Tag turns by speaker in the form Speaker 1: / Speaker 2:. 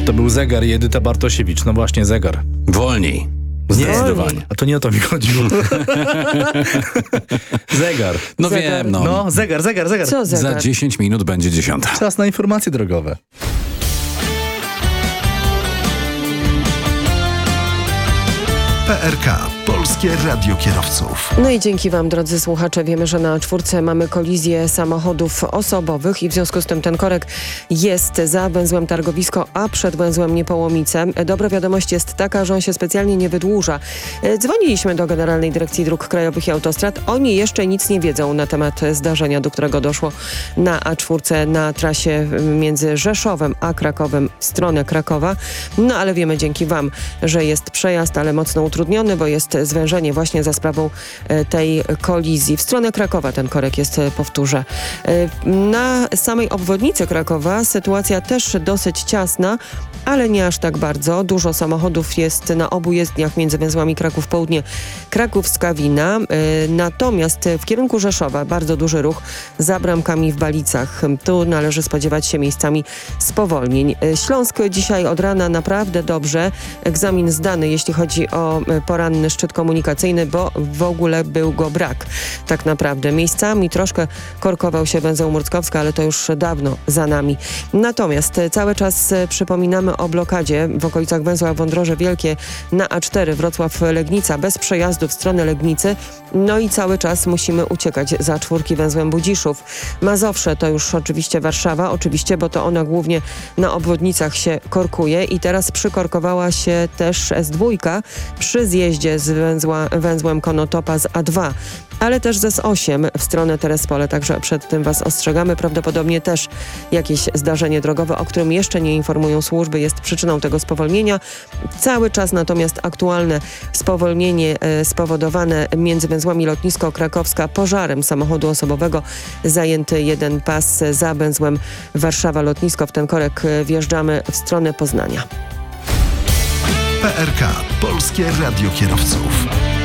Speaker 1: To był zegar i Edyta Bartosiewicz. No właśnie, zegar.
Speaker 2: Wolniej. Zdecydowanie.
Speaker 1: A to nie o to mi chodziło. Zegar.
Speaker 2: No
Speaker 3: Zegar.
Speaker 2: wiem, no.
Speaker 1: No, zegar.
Speaker 3: Co zegar?
Speaker 2: Za 10 minut będzie 10.
Speaker 1: Czas na informacje drogowe.
Speaker 4: PRK. Polskie Radio Kierowców.
Speaker 3: No i dzięki wam, drodzy słuchacze, wiemy, że na czwórce mamy kolizję samochodów osobowych i w związku z tym ten korek jest za węzłem Targowisko, a przed węzłem Niepołomice. Dobra wiadomość jest taka, że on się specjalnie nie wydłuża. Dzwoniliśmy do Generalnej Dyrekcji Dróg Krajowych i Autostrad. Oni jeszcze nic nie wiedzą na temat zdarzenia, do którego doszło na A4 na trasie między Rzeszowem a Krakowem w stronę Krakowa. No ale wiemy dzięki wam, że jest przejazd, ale mocno utrudniony, bo jest zwężenie właśnie za sprawą tej kolizji. W stronę Krakowa ten korek jest, powtórzę. Na samej obwodnicy Krakowa sytuacja też dosyć ciasna, ale nie aż tak bardzo. Dużo samochodów jest na obu jezdniach między węzłami Kraków Południe, Kraków-Skawina. Natomiast w kierunku Rzeszowa bardzo duży ruch za bramkami w Balicach. Tu należy spodziewać się miejscami spowolnień. Śląsk dzisiaj od rana naprawdę dobrze. Egzamin zdany, jeśli chodzi o poranny szczyt komunikacyjny, bo w ogóle był go brak. Tak naprawdę miejscami troszkę korkował się węzeł Murckowska, ale to już dawno za nami. Natomiast cały czas przypominamy o blokadzie w okolicach węzła Wądroże Wielkie na A4 Wrocław-Legnica bez przejazdu w stronę Legnicy. No i cały czas musimy uciekać za czwórki węzłem Budziszów. Mazowsze to już oczywiście Warszawa, bo to ona głównie na obwodnicach się korkuje i teraz przykorkowała się też S2 przy zjeździe z węzłem Konotopa z A2, ale też z S8 w stronę Terespole, także przed tym was ostrzegamy. Prawdopodobnie też jakieś zdarzenie drogowe, o którym jeszcze nie informują służby, jest przyczyną tego spowolnienia. Cały czas natomiast aktualne spowolnienie spowodowane między węzłami Lotnisko Krakowska pożarem samochodu osobowego, zajęty jeden pas za węzłem Warszawa Lotnisko. W ten korek wjeżdżamy w stronę Poznania.
Speaker 4: PRK. Polskie Radio Kierowców.